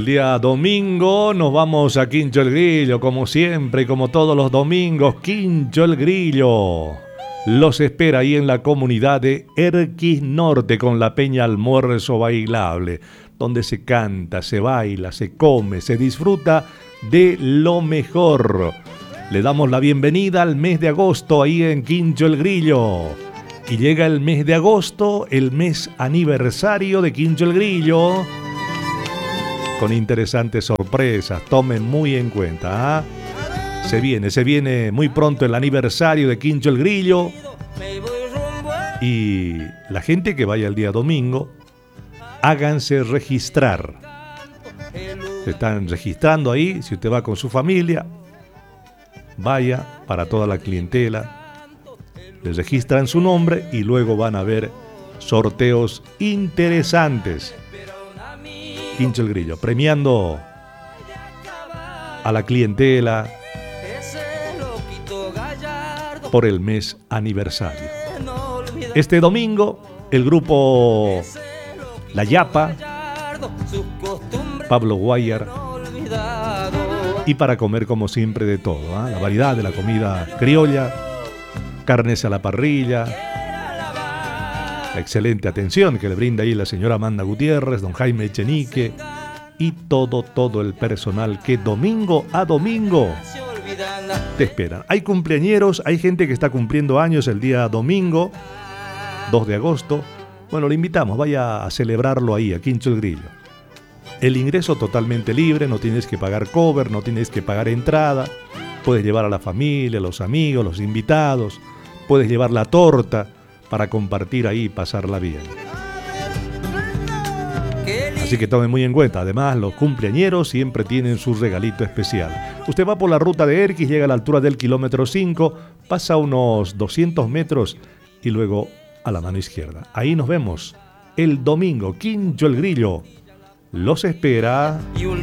El día domingo nos vamos a Quincho el Grillo, como siempre y como todos los domingos. Quincho el Grillo los espera ahí en la comunidad de Erquis Norte con la peña Almuerzo Bailable, donde se canta, se baila, se come, se disfruta de lo mejor. Le damos la bienvenida al mes de agosto ahí en Quincho el Grillo. Y llega el mes de agosto, el mes aniversario de Quincho el Grillo, con interesantes sorpresas. Tomen muy en cuenta, ¿ah? Se viene muy pronto el aniversario de Quincho el Grillo. Y la gente que vaya el día domingo, háganse registrar. Se están registrando ahí. Si usted va con su familia, vaya para toda la clientela. Les registran su nombre y luego van a ver sorteos interesantes. Quincho el Grillo, premiando a la clientela por el mes aniversario. Este domingo, el grupo La Yapa, Pablo Guayar, y para comer como siempre de todo, ¿eh? La variedad de la comida criolla, carnes a la parrilla, la excelente atención que le brinda ahí la señora Amanda Gutiérrez, don Jaime Echenique y todo el personal que domingo a domingo te esperan. Hay cumpleañeros, hay gente que está cumpliendo años el día domingo, 2 de agosto. Bueno, le invitamos, vaya a celebrarlo ahí, a Quincho el Grillo. El ingreso totalmente libre, no tienes que pagar cover, no tienes que pagar entrada. Puedes llevar a la familia, los amigos, los invitados. Puedes llevar la torta para compartir ahí y pasarla bien. Así que tomen muy en cuenta. Además, los cumpleañeros siempre tienen su regalito especial. Usted va por la ruta de Erquis, llega a la altura del kilómetro 5, pasa unos 200 metros y luego a la mano izquierda. Ahí nos vemos el domingo. Quincho el Grillo los espera.